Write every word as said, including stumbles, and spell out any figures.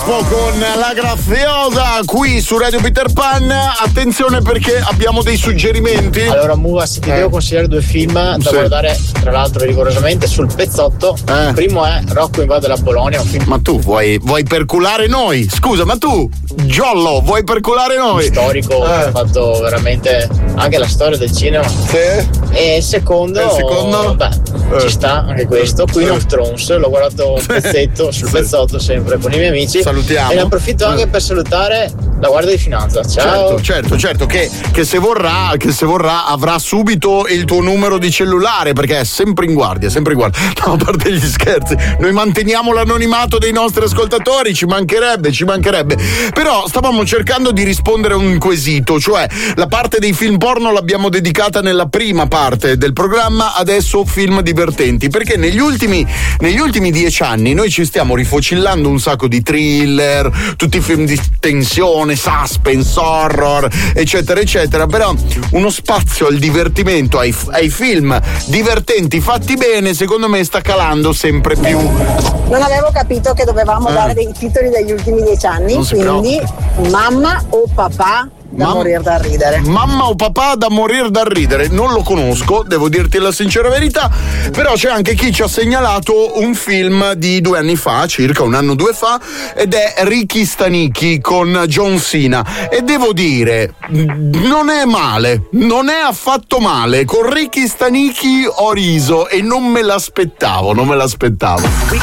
Crespo con La Graziosa qui su Radio Peter Pan. Attenzione perché abbiamo dei suggerimenti. Allora Muva, se ti eh. devo consigliare due film da sì. guardare, tra l'altro rigorosamente sul pezzotto, eh. il primo è Rocco invade la Polonia, un film. Ma tu vuoi, vuoi perculare noi? Scusa, ma tu Giollo vuoi perculare noi? Un storico, eh. ha fatto veramente anche la storia del cinema. Sì. E il secondo, e il secondo? Beh, eh. ci sta anche questo, Queen eh. of Thrones, l'ho guardato un pezzetto sul sì. pezzotto sempre con i miei amici. Salutiamo. E ne approfitto anche per salutare la Guardia di Finanza. Ciao. Certo, certo, certo, che, che se vorrà, che se vorrà avrà subito il tuo numero di cellulare, perché è sempre in guardia, sempre in guardia. No, a parte gli scherzi, noi manteniamo l'anonimato dei nostri ascoltatori, ci mancherebbe, ci mancherebbe. Però stavamo cercando di rispondere a un quesito, cioè la parte dei film porno l'abbiamo dedicata nella prima parte del programma, adesso film divertenti, perché negli ultimi negli ultimi dieci anni noi ci stiamo rifocillando un sacco di thriller, tutti i film di tensione, suspense, horror, eccetera, eccetera, però uno spazio al divertimento, ai, ai film divertenti fatti bene, secondo me sta calando sempre più. Non avevo capito che dovevamo eh. dare dei titoli degli ultimi dieci anni, quindi mamma o papà da Mam- morire da ridere. Mamma o papà da morire da ridere, non lo conosco, devo dirti la sincera verità, però c'è anche chi ci ha segnalato un film di due anni fa, circa un anno o due fa, ed è Ricky Stanichi con John Cena, e devo dire non è male, non è affatto male. Con Ricky Stanichi ho riso e non me l'aspettavo, non me l'aspettavo.